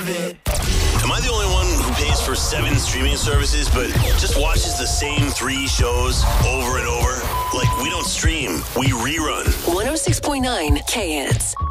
it. Am I the only one who pays for 7 streaming services but just watches the same 3 shows over and over? Like, we don't stream, we rerun. 106.9 K-Hits.